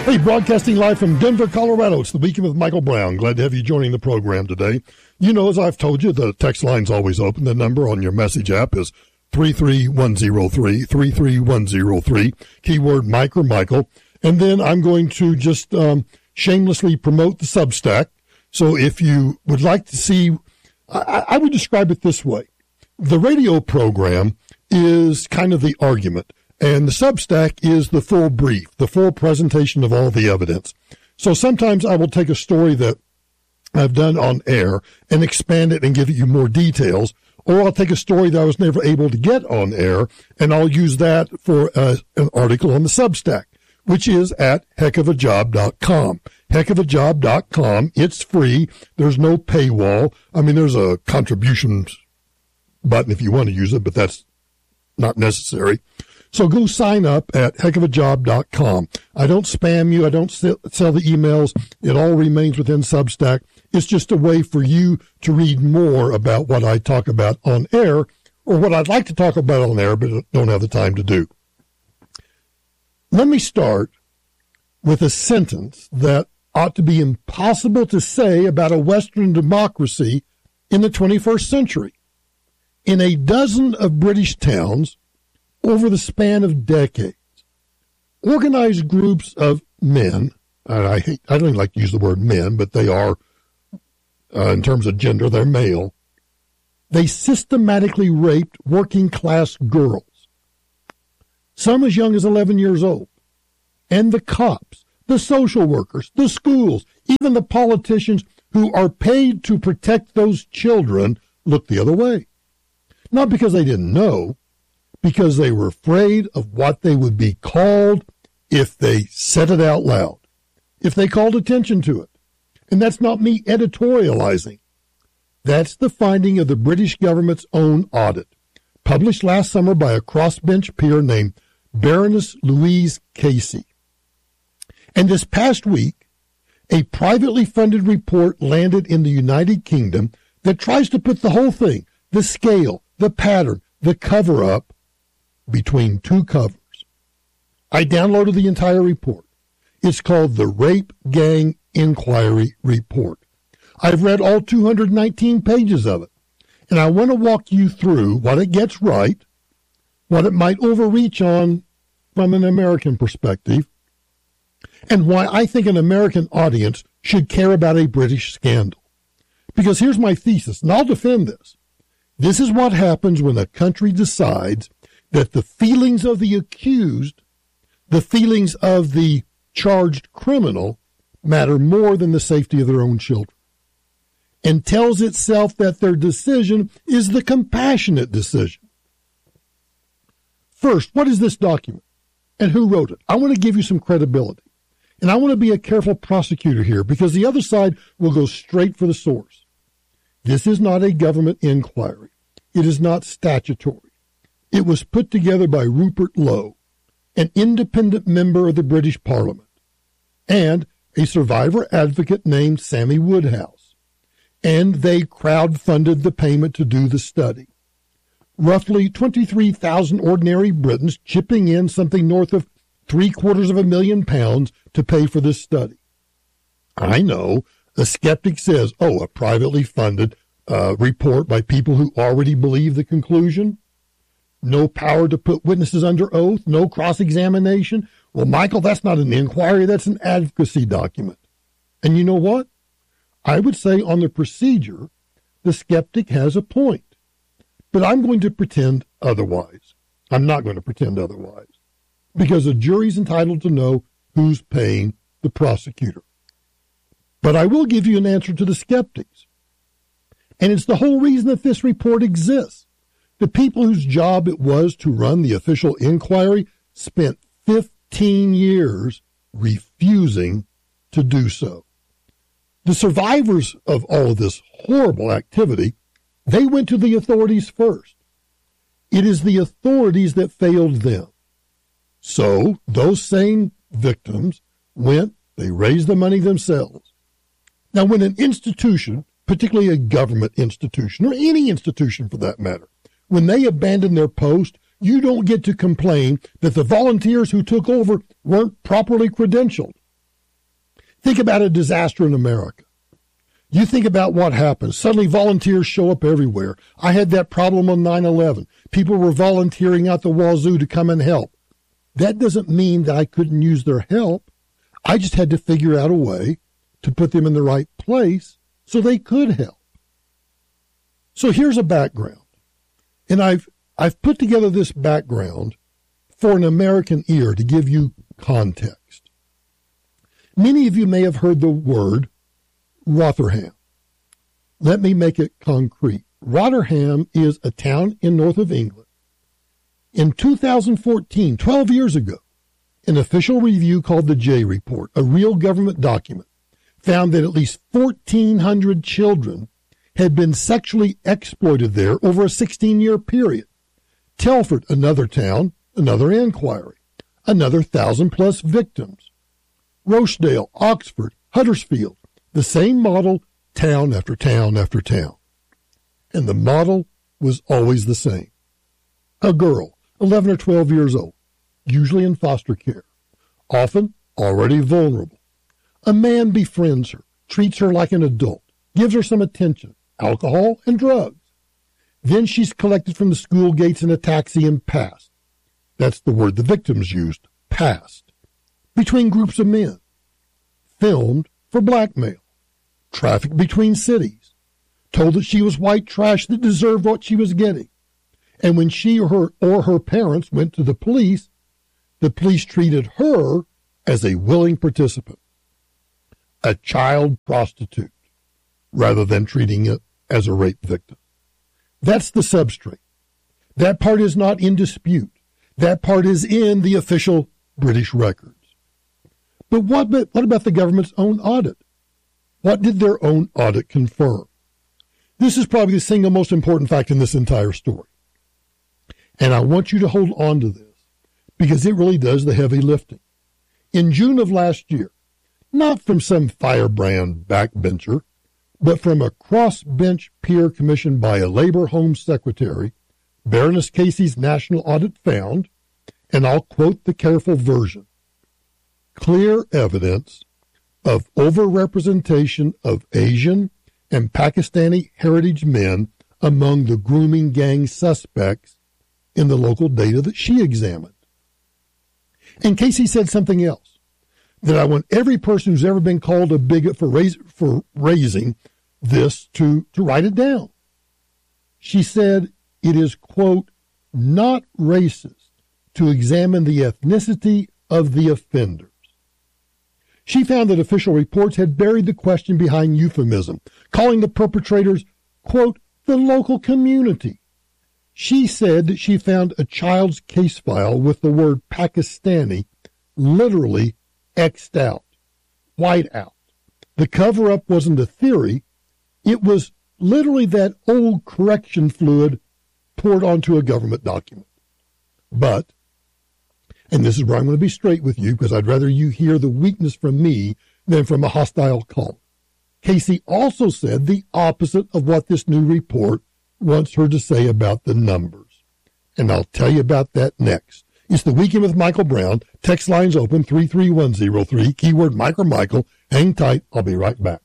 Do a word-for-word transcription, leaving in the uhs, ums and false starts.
Hey, broadcasting live from Denver, Colorado. It's the Weekend with Michael Brown. Glad to have you joining the program today. You know, as I've told you, the text line's always open. The number on your message app is three three one zero three, three three one zero three, keyword Mike or Michael. And then I'm going to just um, shamelessly promote the Substack. So if you would like to see, I, I would describe it this way. The radio program is kind of the argument. And the Substack is the full brief, the full presentation of all the evidence. So sometimes I will take a story that I've done on air and expand it and give you more details, or I'll take a story that I was never able to get on air, and I'll use that for uh, an article on the Substack, which is at heck of a job dot com. heck of a job dot com. It's free. There's no paywall. I mean, there's a contributions button if you want to use it, but that's not necessary. So go sign up at heck of a job dot com. I don't spam you. I don't sell the emails. It all remains within Substack. It's just a way for you to read more about what I talk about on air, or what I'd like to talk about on air, but don't have the time to do. Let me start with a sentence that ought to be impossible to say about a Western democracy in the twenty-first century. In a dozen of British towns, over the span of decades, organized groups of men, and I hate, I don't even like to use the word men, but they are, uh, in terms of gender, they're male. They systematically raped working class girls, some as young as eleven years old. And the cops, the social workers, the schools, even the politicians who are paid to protect those children looked the other way. Not because they didn't know, because they were afraid of what they would be called if they said it out loud, if they called attention to it. And that's not me editorializing. That's the finding of the British government's own audit, published last summer by a crossbench peer named Baroness Louise Casey. And this past week, a privately funded report landed in the United Kingdom that tries to put the whole thing, the scale, the pattern, the cover-up, between two covers. I downloaded the entire report. It's called the Rape Gang Inquiry Report. I've read all two hundred nineteen pages of it, and I want to walk you through what it gets right, what it might overreach on from an American perspective, and why I think an American audience should care about a British scandal. Because here's my thesis, and I'll defend this. This is what happens when a country decides that the feelings of the accused, the feelings of the charged criminal, matter more than the safety of their own children, and tells itself that their decision is the compassionate decision. First, what is this document, and who wrote it? I want to give you some credibility, and I want to be a careful prosecutor here, because the other side will go straight for the source. This is not a government inquiry. It is not statutory. It was put together by Rupert Lowe, an independent member of the British Parliament, and a survivor advocate named Sammy Woodhouse. And they crowdfunded the payment to do the study. Roughly twenty-three thousand ordinary Britons chipping in something north of three quarters of a million pounds to pay for this study. I know a skeptic says, oh, a privately funded uh, report by people who already believe the conclusion. No power to put witnesses under oath, no cross-examination. Well, Michael, that's not an inquiry, that's an advocacy document. And you know what? I would say on the procedure, the skeptic has a point. But I'm going to pretend otherwise. I'm not going to pretend otherwise. Because a jury's entitled to know who's paying the prosecutor. But I will give you an answer to the skeptics. And it's the whole reason that this report exists. The people whose job it was to run the official inquiry spent fifteen years refusing to do so. The survivors of all of this horrible activity, they went to the authorities first. It is the authorities that failed them. So those same victims went, they raised the money themselves. Now, when an institution, particularly a government institution, or any institution for that matter, when they abandon their post, you don't get to complain that the volunteers who took over weren't properly credentialed. Think about a disaster in America. You think about what happens. Suddenly volunteers show up everywhere. I had that problem on nine eleven. People were volunteering out the wazoo to come and help. That doesn't mean that I couldn't use their help. I just had to figure out a way to put them in the right place so they could help. So here's a background. And I've I've put together this background for an American ear to give you context. Many of you may have heard the word Rotherham. Let me make it concrete. Rotherham is a town in north of England. In two thousand fourteen, twelve years ago, an official review called the Jay Report, a real government document, found that at least fourteen hundred children had been sexually exploited there over a sixteen-year period. Telford, another town, another inquiry, another thousand-plus victims. Rochdale, Oxford, Huddersfield, the same model, town after town after town. And the model was always the same. A girl, eleven or twelve years old, usually in foster care, often already vulnerable. A man befriends her, treats her like an adult, gives her some attention, alcohol and drugs. Then she's collected from the school gates in a taxi and passed. That's the word the victims used, passed. Between groups of men. Filmed for blackmail. Trafficked between cities. Told that she was white trash that deserved what she was getting. And when she or her, or her parents went to the police, the police treated her as a willing participant. A child prostitute, rather than treating it as a rape victim. That's the substrate. That part is not in dispute. That part is in the official British records. But what, what about the government's own audit? What did their own audit confirm? This is probably the single most important fact in this entire story. And I want you to hold on to this because it really does the heavy lifting. In June of last year, not from some firebrand backbencher, but from a cross-bench peer commissioned by a Labor Home Secretary, Baroness Casey's national audit found, and I'll quote the careful version, clear evidence of overrepresentation of Asian and Pakistani heritage men among the grooming gang suspects in the local data that she examined. And Casey said something else, that I want every person who's ever been called a bigot for, raise, for raising this to, to write it down. She said it is, quote, not racist to examine the ethnicity of the offenders. She found that official reports had buried the question behind euphemism, calling the perpetrators, quote, the local community. She said that she found a child's case file with the word Pakistani literally X'd out, white out. The cover-up wasn't a theory. It was literally that old correction fluid poured onto a government document. But, and this is where I'm going to be straight with you because I'd rather you hear the weakness from me than from a hostile caller. Casey also said the opposite of what this new report wants her to say about the numbers. And I'll tell you about that next. It's the Weekend with Michael Brown. Text lines open three three one zero three, keyword Mike or Michael. Hang tight. I'll be right back.